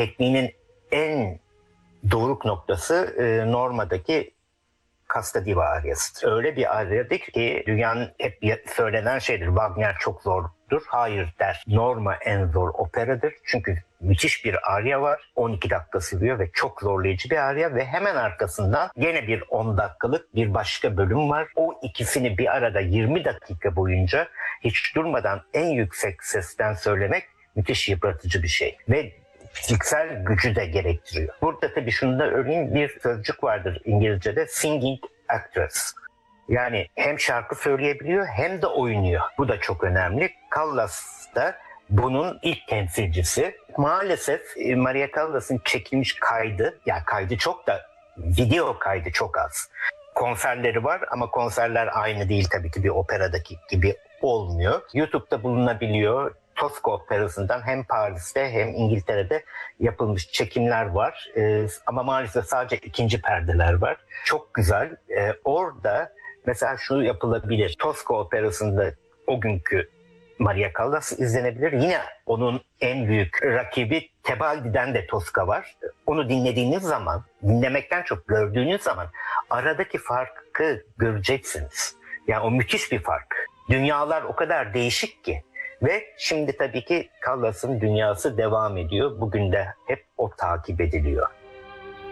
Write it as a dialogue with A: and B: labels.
A: tekniğinin en doruk noktası Norma'daki Casta Diva aryasıdır. Öyle bir aryadır ki dünyanın hep söylenen şeydir. Wagner çok zordur. Hayır der. Norma en zor operadır. Çünkü müthiş bir arya var. 12 dakika sürüyor ve çok zorlayıcı bir arya ve hemen arkasından yine bir 10 dakikalık bir başka bölüm var. O ikisini bir arada 20 dakika boyunca hiç durmadan en yüksek sesten söylemek müthiş yıpratıcı bir şey. Ve fiziksel gücü de gerektiriyor. Burada tabii şunu da örneğin bir sözcük vardır İngilizce'de, singing actress. Yani hem şarkı söyleyebiliyor hem de oynuyor. Bu da çok önemli. Callas da bunun ilk temsilcisi. Maalesef Maria Callas'ın çekilmiş kaydı, yani kaydı çok da video kaydı çok az. Konserleri var ama konserler aynı değil tabii ki bir operadaki gibi olmuyor. YouTube'da bulunabiliyor. Tosca Operası'ndan hem Paris'te hem İngiltere'de yapılmış çekimler var. Ama maalesef sadece ikinci perdeler var. Çok güzel. Orada mesela şu yapılabilir. Tosca Operası'nda o günkü Maria Callas izlenebilir. Yine onun en büyük rakibi Tebaldi'den de Tosca var. Onu dinlediğiniz zaman, dinlemekten çok gördüğünüz zaman aradaki farkı göreceksiniz. Yani o müthiş bir fark. Dünyalar o kadar değişik ki. Ve şimdi tabii ki Callas'ın dünyası devam ediyor. Bugün de hep o takip ediliyor.